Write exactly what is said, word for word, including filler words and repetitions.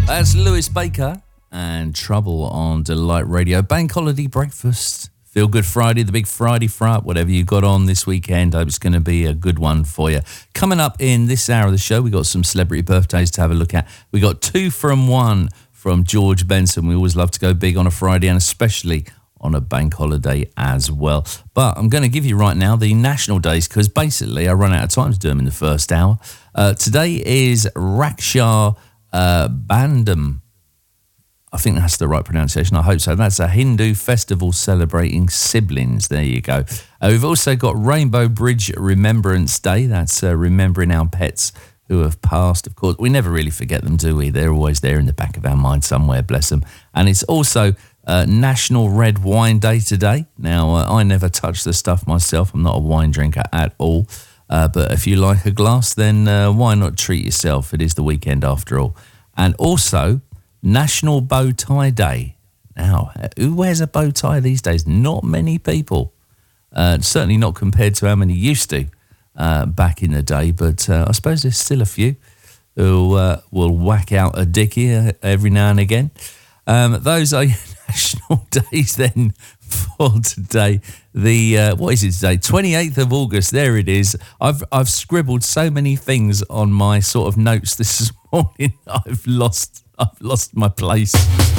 That's Lewis Baker and Trouble on Delight Radio. Bank holiday breakfast. Feel Good Friday, the big Friday fright, whatever you got on this weekend. I hope it's going to be a good one for you. Coming up in this hour of the show, we got some celebrity birthdays to have a look at. We got two from one from George Benson. We always love to go big on a Friday and especially on a bank holiday as well. But I'm going to give you right now the national days because basically I run out of time to do them in the first hour. Uh, today is Raksha uh, Bandham. I think that's the right pronunciation. I hope so. That's a Hindu festival celebrating siblings. There you go. Uh, we've also got Rainbow Bridge Remembrance Day. That's uh, remembering our pets who have passed, of course. We never really forget them, do we? They're always there in the back of our mind somewhere, bless them. And it's also uh, National Red Wine Day today. Now, uh, I never touch the stuff myself. I'm not a wine drinker at all. Uh, but if you like a glass, then uh, why not treat yourself? It is the weekend after all. And also National Bow Tie Day. Now, who wears a bow tie these days? Not many people. Uh, certainly not compared to how many used to uh, back in the day. But uh, I suppose there's still a few who uh, will whack out a dickie uh, every now and again. Um, those are your national days then for today. The uh, what is it today? twenty-eighth of August. There it is. I've I've scribbled so many things on my sort of notes this morning. I've lost I've lost my place.